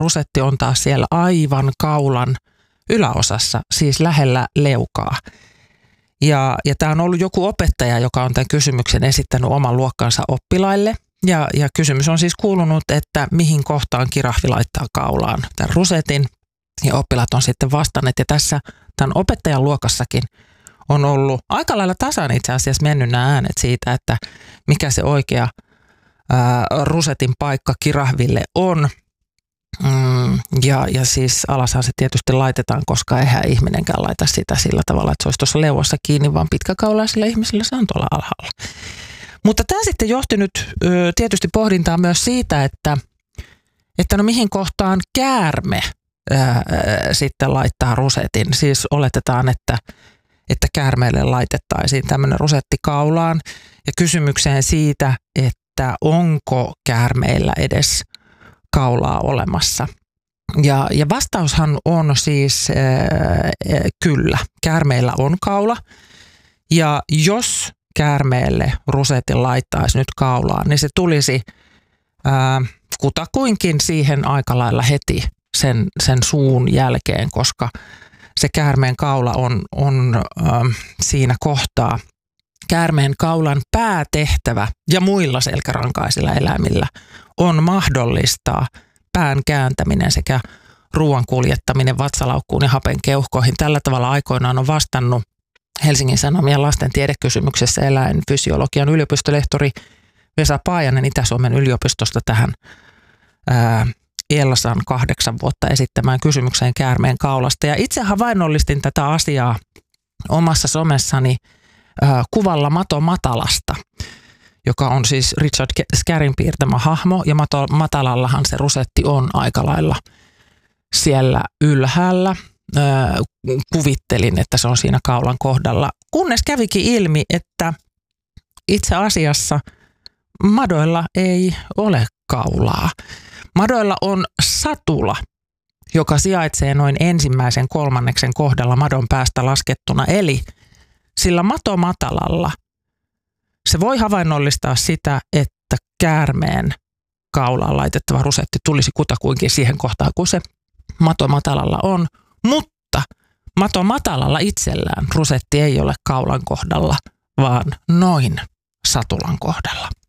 rusetti on taas siellä aivan kaulan yläosassa, siis lähellä leukaa. Ja tämä on ollut joku opettaja, joka on tämän kysymyksen esittänyt oman luokkansa oppilaille. Ja kysymys on siis kuulunut, että mihin kohtaan kirahvi laittaa kaulaan tämän rusetin. Ja oppilaat on sitten vastanneet. Ja tässä tämän opettajan luokassakin on ollut aika lailla tasan itse asiassa mennyt nämä äänet siitä, että mikä se oikea rusetin paikka kirahville on. Ja siis alashan se tietysti laitetaan, koska eihän ihminenkään laita sitä sillä tavalla, että se olisi tuossa leuassa kiinni, vaan pitkäkaulaisilla ihmisillä se on tuolla alhaalla. Mutta tämä sitten johti nyt tietysti pohdintaa myös siitä, että no mihin kohtaan käärme sitten laittaa rusetin. Siis oletetaan, että käärmeelle laitettaisiin tämmöinen rusetti kaulaan ja kysymykseen siitä, että onko käärmeillä edes kaulaa olemassa. Ja vastaushan on siis kyllä, käärmeillä on kaula ja jos käärmeelle rusetin laittaisi nyt kaulaan, niin se tulisi kutakuinkin siihen aika lailla heti sen suun jälkeen, koska se käärmeen kaula on siinä kohtaa. Käärmeen kaulan päätehtävä ja muilla selkärankaisilla eläimillä on mahdollistaa pään kääntäminen sekä ruoan kuljettaminen vatsalaukkuun ja hapen keuhkoihin. Tällä tavalla aikoinaan on vastannut Helsingin Sanomien lasten tiedekysymyksessä eläinfysiologian yliopistolehtori Vesa Paajanen Itä-Suomen yliopistosta tähän Elsan 8 vuotta esittämään kysymykseen käärmeen kaulasta. Ja itse havainnollistin tätä asiaa omassa somessani kuvalla Mato Matalasta, joka on siis Richard Scarrin piirtämä hahmo, ja Matalallahan se rusetti on aika lailla siellä ylhäällä. Kuvittelin, että se on siinä kaulan kohdalla, kunnes kävikin ilmi, että itse asiassa madoilla ei ole kaulaa. Madoilla on satula, joka sijaitsee noin ensimmäisen kolmanneksen kohdalla madon päästä laskettuna, eli sillä Mato Matalalla se voi havainnollistaa sitä, että käärmeen kaulaan laitettava rusetti tulisi kutakuinkin siihen kohtaan, kun se Mato Matalalla on, mutta Mato Matalalla itsellään rusetti ei ole kaulan kohdalla, vaan noin satulan kohdalla.